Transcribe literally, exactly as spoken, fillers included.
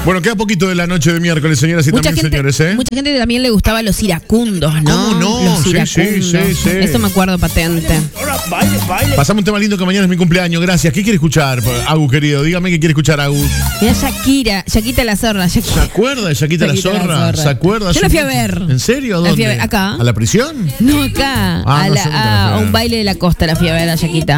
Bueno, queda poquito de la noche de miércoles, señoras y Mucha también gente, señores, ¿eh? mucha gente también le gustaba los iracundos, ¿no? ¿Cómo no? Los Sí, iracundos. sí, sí, sí. Eso me acuerdo patente. Pasamos un tema lindo que mañana es mi cumpleaños. Gracias. ¿Qué quiere escuchar, Agus, querido? Dígame qué quiere escuchar, Agus. Mira Shakira, Shakita la zorra. Shak- ¿Se acuerda de Shakita la Shakita la zorra? zorra. ¿Se acuerda? Yo la fui a ver. ¿En serio? ¿A La fui dónde? a ver. ¿Acá? ¿A la prisión? No, acá. Ah, a, no la- sé dónde la fui a a ver. un baile de la costa la fui a ver a Shakita.